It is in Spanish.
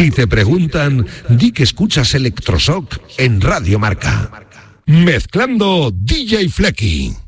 Si te preguntan, di que escuchas Electroshock en Radio Marca. Mezclando DJ Flecky.